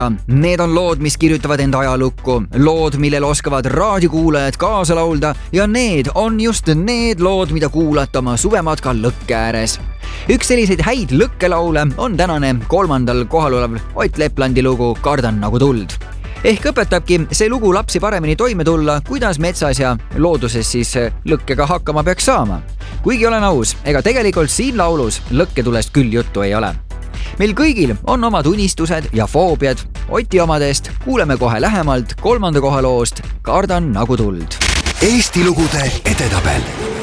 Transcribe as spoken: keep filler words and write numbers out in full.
Need on lood, mis kirjutavad enda ajalukku, lood, millel oskavad raadiokuulajad kaasa laulda ja need on just need lood, mida kuulata oma suvematka lõkke ääres. Üks selliseid häid lõkkelaule on tänane kolmandal kohal olev Ott Leplandi lugu Kardan nagu tuld. Ehk õpetabki see lugu lapsi paremini toime tulla, kuidas metsas ja looduses siis lõkkega hakkama peaks saama. Kuigi olen aus, ega tegelikult siin laulus lõkketulest küll juttu ei ole. Meil kõigil on omad unistused ja foobiad. Oti omadest kuuleme kohe lähemalt kolmanda koha loost Kardan nagu tuld. Eesti lugude edetabel.